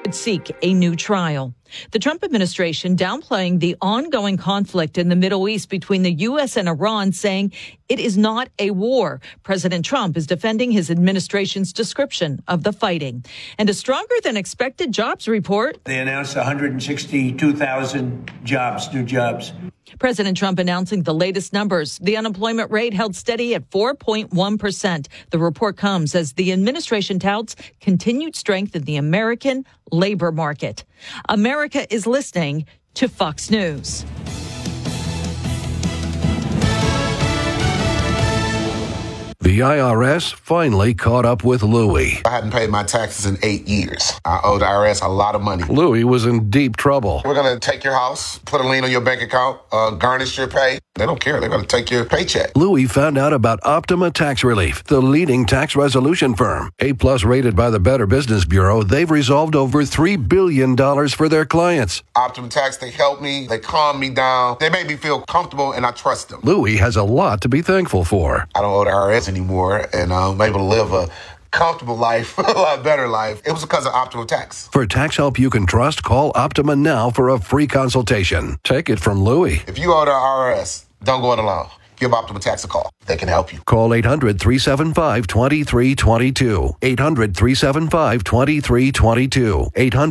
would seek a new trial. The Trump administration downplaying the ongoing conflict in the Middle East between the U.S. and Iran, saying it is not a war. President Trump is defending his administration's description of the fighting. And a stronger than expected jobs report. They announced 162,000 jobs, new jobs. President Trump announcing the latest numbers. The unemployment rate held steady at 4.1%. The report comes as the administration touts continued strength in the American labor market. America is listening to Fox News. The IRS finally caught up with Louie. I hadn't paid my taxes in 8 years. I owe the IRS a lot of money. Louie was in deep trouble. We're going to take your house, put a lien on your bank account, garnish your pay. They don't care. They're going to take your paycheck. Louie found out about Optima Tax Relief, the leading tax resolution firm. A-plus rated by the Better Business Bureau, they've resolved over $3 billion for their clients. Optima Tax, they helped me. They calmed me down. They made me feel comfortable, and I trust them. Louie has a lot to be thankful for. I don't owe the IRS anymore, and I'm able to live a comfortable life, a lot better life. It was because of Optima Tax. For tax help you can trust, call Optima now for a free consultation. Take it from Louie. If you owe the IRS, don't go it alone. Give Optima Tax a call. They can help you. Call 800-375-2322. 800-375-2322.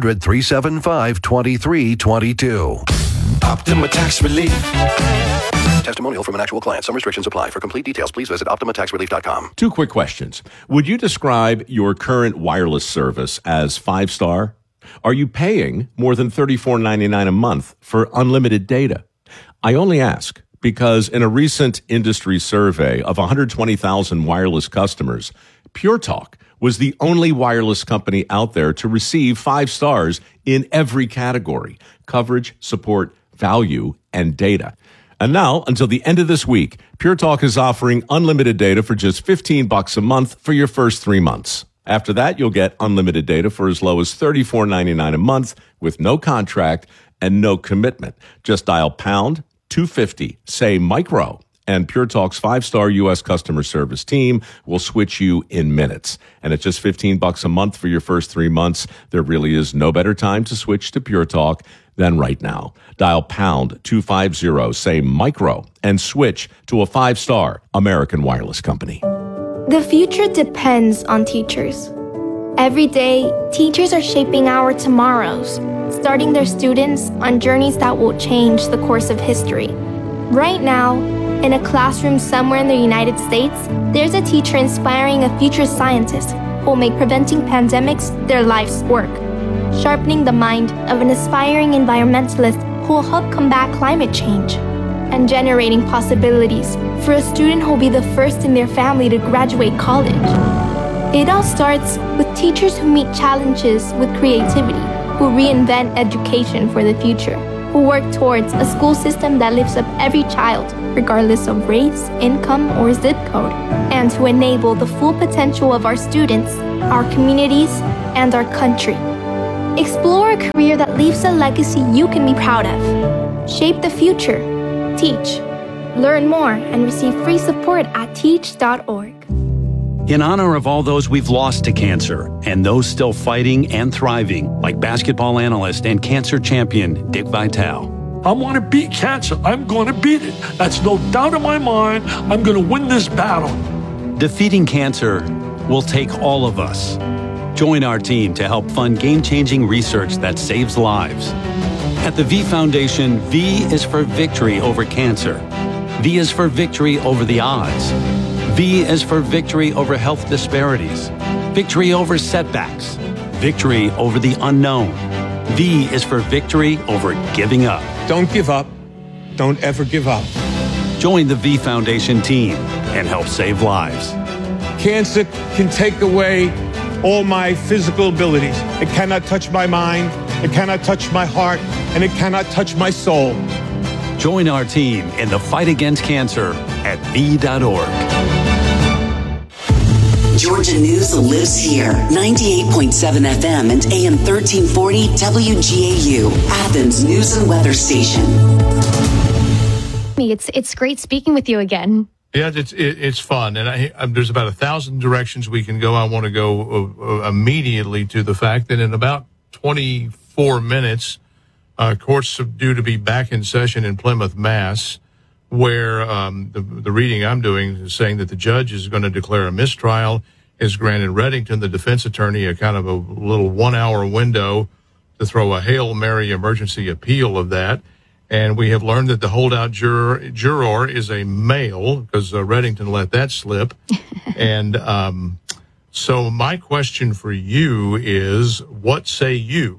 800-375-2322. Optima Tax Relief. Testimonial from an actual client. Some restrictions apply. For complete details, please visit OptimaTaxRelief.com. 2 quick questions. Would you describe your current wireless service as 5-star? Are you paying more than $34.99 a month for unlimited data? I only ask because in a recent industry survey of 120,000 wireless customers, Pure Talk was the only wireless company out there to receive 5 stars in every category: coverage, support, value, and data. And now, until the end of this week, Pure Talk is offering unlimited data for just $15 a month for your first 3 months. After that, you'll get unlimited data for as low as $34.99 a month with no contract and no commitment. Just dial pound 250, say micro, and Pure Talk's 5-star U.S. customer service team will switch you in minutes. And at just $15 a month for your first 3 months, there really is no better time to switch to Pure Talk than right now. Dial pound 250, say micro, and switch to a 5-star American wireless company. The future depends on teachers. Every day, teachers are shaping our tomorrows, starting their students on journeys that will change the course of history. Right now, in a classroom somewhere in the United States, there's a teacher inspiring a future scientist who will make preventing pandemics their life's work, sharpening the mind of an aspiring environmentalist who will help combat climate change, and generating possibilities for a student who will be the first in their family to graduate college. It all starts with teachers who meet challenges with creativity, who reinvent education for the future, who work towards a school system that lifts up every child, regardless of race, income, or zip code, and to enable the full potential of our students, our communities, and our country. Explore a career that leaves a legacy you can be proud of. Shape the future. Teach. Learn more and receive free support at teach.org. In honor of all those we've lost to cancer and those still fighting and thriving, like basketball analyst and cancer champion Dick Vitale. I want to beat cancer. I'm going to beat it. That's no doubt in my mind. I'm going to win this battle. Defeating cancer will take all of us. Join our team to help fund game-changing research that saves lives. At the V Foundation, V is for victory over cancer. V is for victory over the odds. V is for victory over health disparities, victory over setbacks, victory over the unknown. V is for victory over giving up. Don't give up. Don't ever give up. Join the V Foundation team and help save lives. Cancer can take away all my physical abilities. It cannot touch my mind, it cannot touch my heart, and it cannot touch my soul. Join our team in the fight against cancer at V.org. Georgia News lives here. 98.7 FM and AM 1340 WGAU, Athens News and Weather Station. It's great speaking with you again. Yeah, it's fun, and there's about 1,000 directions we can go. I want to go immediately to the fact that in about 24 minutes. Courts are due to be back in session in Plymouth, Mass., where the reading I'm doing is saying that the judge is going to declare a mistrial, has granted Reddington, the defense attorney, a kind of a little 1-hour window to throw a Hail Mary emergency appeal of that. And we have learned that the holdout juror is a male, because Reddington let that slip. And so my question for you is, what say you?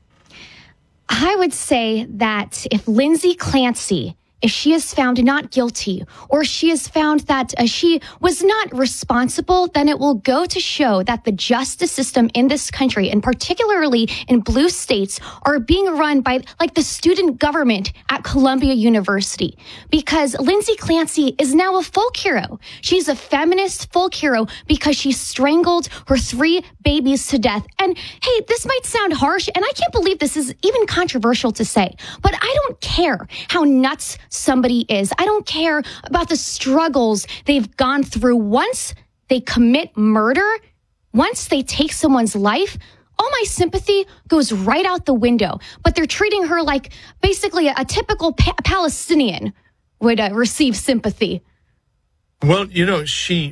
I would say that if Lindsay Clancy, if she is found not guilty, or she is found that she was not responsible, then it will go to show that the justice system in this country, and particularly in blue states, are being run by like the student government at Columbia University. Because Lindsay Clancy is now a folk hero. She's a feminist folk hero because she strangled her 3 babies to death. And hey, this might sound harsh, and I can't believe this is even controversial to say, but I don't care how nuts somebody is. I don't care about the struggles they've gone through. Once they commit murder, once they take someone's life, all my sympathy goes right out the window. But they're treating her like basically a typical Palestinian would receive sympathy. Well, you know, she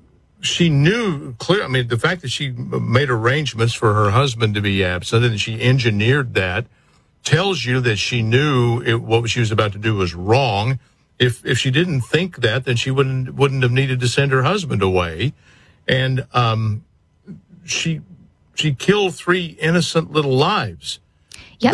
knew clear. I mean, the fact that she made arrangements for her husband to be absent and she engineered that tells you that she knew what she was about to do was wrong. If she didn't think that, then she wouldn't have needed to send her husband away. And she killed 3 innocent little lives. Yep.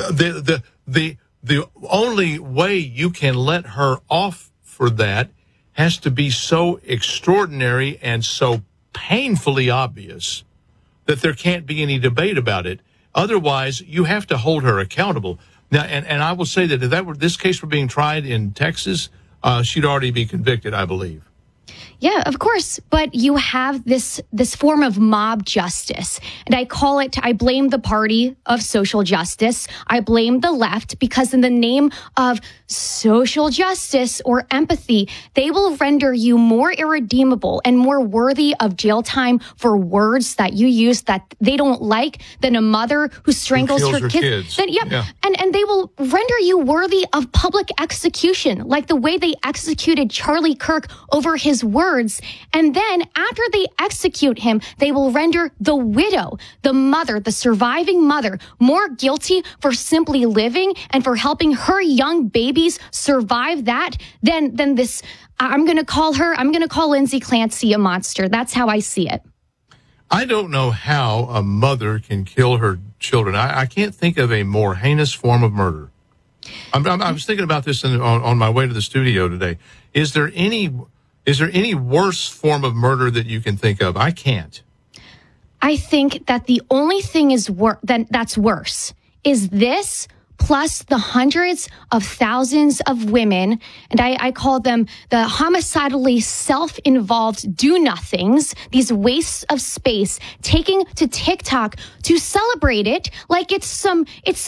The only way you can let her off for that has to be so extraordinary and so painfully obvious that there can't be any debate about it. Otherwise, you have to hold her accountable. Now, and I will say that if this case were being tried in Texas, she'd already be convicted, I believe. Yeah, of course. But you have this form of mob justice. And I blame the party of social justice. I blame the left because in the name of social justice or empathy, they will render you more irredeemable and more worthy of jail time for words that you use that they don't like than a mother who strangles her kids. Then, yeah. And they will render you worthy of public execution, like the way they executed Charlie Kirk over his words. And then after they execute him, they will render the widow, the mother, the surviving mother, more guilty for simply living and for helping her young babies survive that than this. I'm going to call Lindsay Clancy a monster. That's how I see it. I don't know how a mother can kill her children. I can't think of a more heinous form of murder. I was thinking about this on my way to the studio today. Is there any worse form of murder that you can think of? I can't. I think that the only thing that's worse is this plus the hundreds of thousands of women, and I call them the homicidally self-involved do-nothings, these wastes of space, taking to TikTok to celebrate it like it's some